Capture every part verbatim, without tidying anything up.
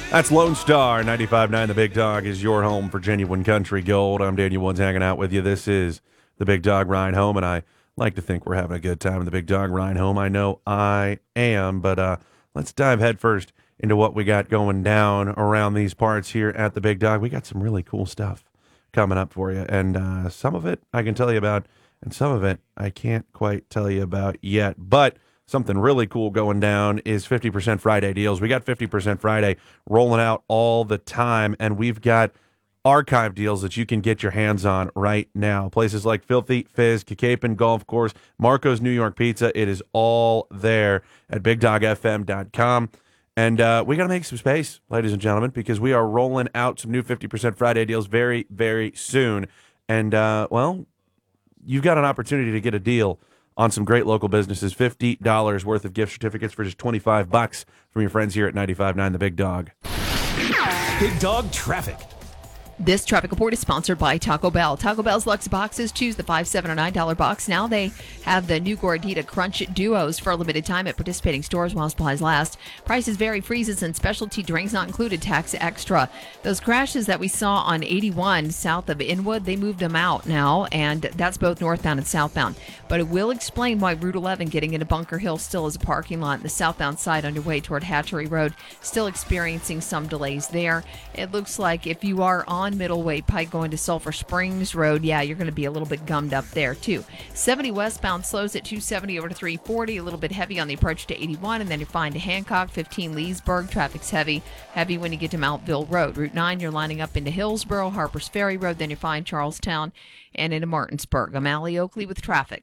That's Lone Star, ninety-five point nine The Big Dog is your home for genuine country gold. I'm Daniel Woods hanging out with you. This is The Big Dog Ride Home, and I like to think we're having a good time in The Big Dog Ride Home. I know I am, but uh, let's dive headfirst into what we got going down around these parts here at The Big Dog. We got some really cool stuff coming up for you, and uh, some of it I can tell you about, and some of it I can't quite tell you about yet, but something really cool going down is fifty percent Friday deals. We got fifty percent Friday rolling out all the time, and we've got archive deals that you can get your hands on right now. Places like Filthy Fizz, Kakapen Golf Course, Marco's New York Pizza. It is all there at big dog f m dot com. And uh, we got to make some space, ladies and gentlemen, because we are rolling out some new fifty percent Friday deals very, very soon. And, uh, well, you've got an opportunity to get a deal on some great local businesses. fifty dollars worth of gift certificates for just twenty-five bucks from your friends here at ninety-five point nine The Big Dog. Big Dog Traffic. This traffic report is sponsored by Taco Bell. Taco Bell's Luxe Boxes. Choose the five, seven, or nine dollar box. Now they have the new Gordita Crunch Duos for a limited time at participating stores while supplies last. Prices vary. Freezes and specialty drinks not included. Tax extra. Those crashes that we saw on eighty-one south of Inwood, they moved them out now, and that's both northbound and southbound. But it will explain why Route eleven getting into Bunker Hill still is a parking lot. The southbound side on your way toward Hatchery Road, still experiencing some delays there. It looks like if you are on Middleway Pike going to Sulphur Springs Road, yeah, you're going to be a little bit gummed up there too. seventy westbound slows at two seventy over to three forty, a little bit heavy on the approach to eighty-one, and then you're fine to Hancock. fifteen Leesburg, traffic's heavy. Heavy when you get to Mountville Road. Route nine, you're lining up into Hillsborough, Harpers Ferry Road, then you're fine Charlestown and into Martinsburg. I'm Allie Oakley with traffic.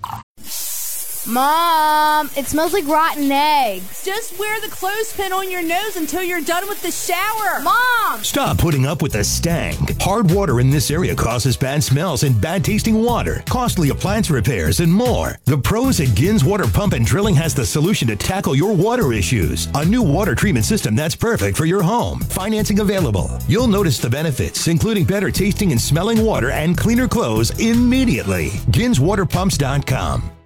Mom, it smells like rotten eggs. Just wear the clothespin on your nose until you're done with the shower. Mom! Stop putting up with the stank. Hard water in this area causes bad smells and bad tasting water, costly appliance repairs, and more. The pros at Gins Water Pump and Drilling has the solution to tackle your water issues. A new water treatment system that's perfect for your home. Financing available. You'll notice the benefits, including better tasting and smelling water and cleaner clothes immediately. gins water pumps dot com.